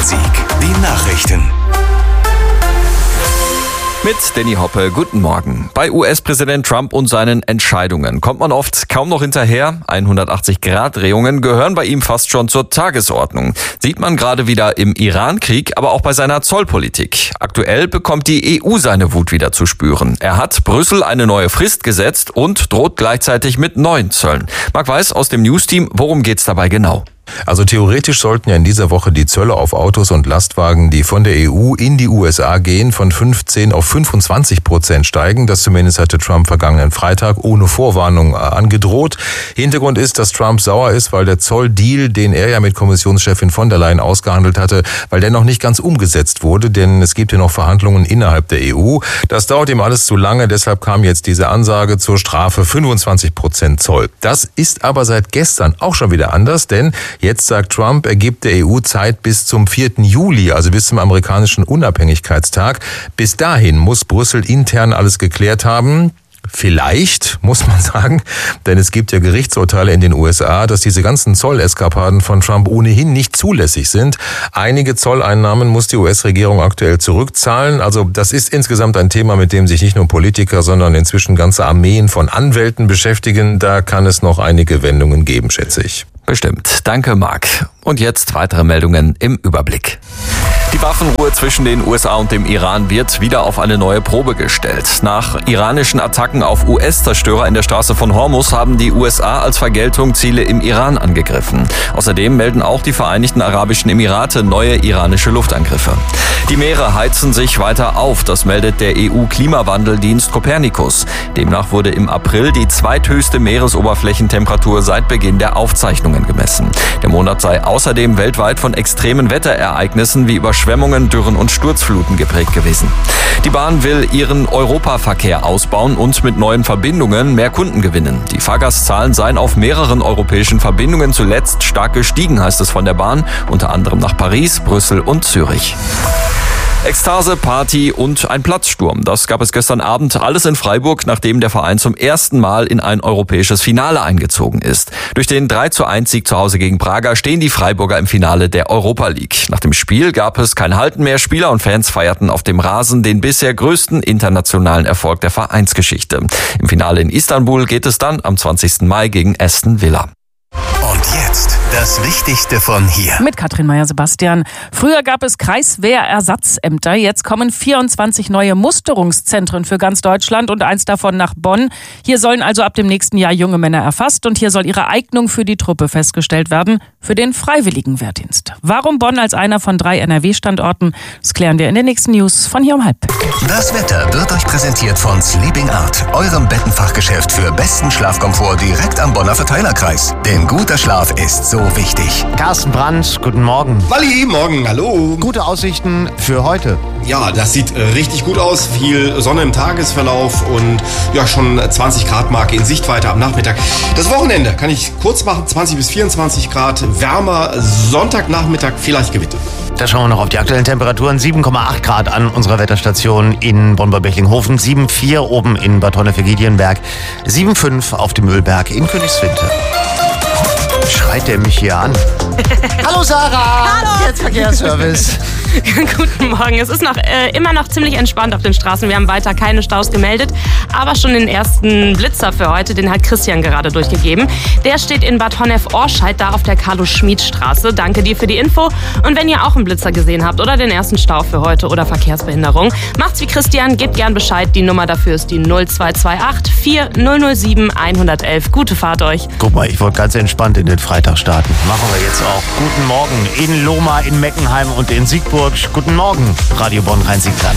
Rhein-Sieg. Die Nachrichten. Mit Danny Hoppe, guten Morgen. Bei US-Präsident Trump und seinen Entscheidungen kommt man oft kaum noch hinterher. 180-Grad-Drehungen gehören bei ihm fast schon zur Tagesordnung. Sieht man gerade wieder im Iran-Krieg, aber auch bei seiner Zollpolitik. Aktuell bekommt die EU seine Wut wieder zu spüren. Er hat Brüssel eine neue Frist gesetzt und droht gleichzeitig mit neuen Zöllen. Marc Weiß aus dem News-Team, worum geht's dabei genau? Also theoretisch sollten ja in dieser Woche die Zölle auf Autos und Lastwagen, die von der EU in die USA gehen, von 15 auf 25% steigen. Das zumindest hatte Trump vergangenen Freitag ohne Vorwarnung angedroht. Hintergrund ist, dass Trump sauer ist, weil der Zolldeal, den er ja mit Kommissionschefin von der Leyen ausgehandelt hatte, weil der noch nicht ganz umgesetzt wurde, denn es gibt ja noch Verhandlungen innerhalb der EU. Das dauert ihm alles zu lange, deshalb kam jetzt diese Ansage zur Strafe 25% Zoll. Das ist aber seit gestern auch schon wieder anders, denn jetzt sagt Trump, er gibt der EU Zeit bis zum 4. Juli, also bis zum amerikanischen Unabhängigkeitstag. Bis dahin muss Brüssel intern alles geklärt haben. Vielleicht, muss man sagen, denn es gibt ja Gerichtsurteile in den USA, dass diese ganzen Zolleskapaden von Trump ohnehin nicht zulässig sind. Einige Zolleinnahmen muss die US-Regierung aktuell zurückzahlen. Also das ist insgesamt ein Thema, mit dem sich nicht nur Politiker, sondern inzwischen ganze Armeen von Anwälten beschäftigen. Da kann es noch einige Wendungen geben, schätze ich. Bestimmt. Danke, Marc. Und jetzt weitere Meldungen im Überblick. Die Waffenruhe zwischen den USA und dem Iran wird wieder auf eine neue Probe gestellt. Nach iranischen Attacken auf US-Zerstörer in der Straße von Hormuz haben die USA als Vergeltung Ziele im Iran angegriffen. Außerdem melden auch die Vereinigten Arabischen Emirate neue iranische Luftangriffe. Die Meere heizen sich weiter auf, das meldet der EU-Klimawandeldienst Copernicus. Demnach wurde im April die zweithöchste Meeresoberflächentemperatur seit Beginn der Aufzeichnungen gemessen. Der Monat sei außerdem weltweit von extremen Wetterereignissen wie Überschwemmungen, Dürren und Sturzfluten geprägt gewesen. Die Bahn will ihren Europaverkehr ausbauen und mit neuen Verbindungen mehr Kunden gewinnen. Die Fahrgastzahlen seien auf mehreren europäischen Verbindungen zuletzt stark gestiegen, heißt es von der Bahn, unter anderem nach Paris, Brüssel und Zürich. Ekstase, Party und ein Platzsturm. Das gab es gestern Abend alles in Freiburg, nachdem der Verein zum ersten Mal in ein europäisches Finale eingezogen ist. Durch den 3:1-Sieg zu Hause gegen Braga stehen die Freiburger im Finale der Europa League. Nach dem Spiel gab es kein Halten mehr. Spieler und Fans feierten auf dem Rasen den bisher größten internationalen Erfolg der Vereinsgeschichte. Im Finale in Istanbul geht es dann am 20. Mai gegen Aston Villa. Und jetzt das Wichtigste von hier. Mit Katrin Meyer-Sebastian. Früher gab es Kreiswehrersatzämter. Jetzt kommen 24 neue Musterungszentren für ganz Deutschland und eins davon nach Bonn. Hier sollen also ab dem nächsten Jahr junge Männer erfasst und hier soll ihre Eignung für die Truppe festgestellt werden, für den freiwilligen Wehrdienst. Warum Bonn als einer von 3 NRW-Standorten? Das klären wir in den nächsten News von hier um 12:30. Das Wetter wird euch präsentiert von Sleeping Art, eurem Bettenfachgeschäft für besten Schlafkomfort direkt am Bonner Verteilerkreis. Denn guter Schlaf ist so wichtig. Carsten Brandt, guten Morgen. Walli, morgen, hallo. Gute Aussichten für heute. Ja, das sieht richtig gut aus. Viel Sonne im Tagesverlauf und ja, schon 20 Grad Marke in Sichtweite am Nachmittag. Das Wochenende kann ich kurz machen, 20 bis 24 Grad, wärmer, Sonntagnachmittag vielleicht Gewitter. Da schauen wir noch auf die aktuellen Temperaturen. 7,8 Grad an unserer Wetterstation in Bonn-Bechling-Hofen, 7,4 oben in Bad Honnef-Giedienberg, 7,5 auf dem Mühlberg in Königswinter. Schreit der mich hier an? Hallo Sarah! Hallo! Jetzt Verkehrsservice. Guten Morgen. Es ist immer noch ziemlich entspannt auf den Straßen. Wir haben weiter keine Staus gemeldet, aber schon den ersten Blitzer für heute, den hat Christian gerade durchgegeben. Der steht in Bad Honnef-Orscheid, da auf der Carlo-Schmid-Straße. Danke dir für die Info. Und wenn ihr auch einen Blitzer gesehen habt oder den ersten Stau für heute oder Verkehrsbehinderung, macht's wie Christian, gebt gern Bescheid. Die Nummer dafür ist die 0228 4007 111. Gute Fahrt euch. Guck mal, ich wollte ganz entspannt in den Freitag starten. Machen wir jetzt auch. Guten Morgen in Lohmar, in Meckenheim und in Siegburg. Guten Morgen, Radio Bonn-Rhein-Sieg-Land.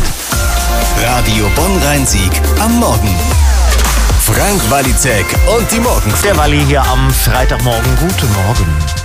Radio Bonn-Rhein-Sieg am Morgen. Frank Walizek und die Morgenfrüh. Der Walli hier am Freitagmorgen. Guten Morgen.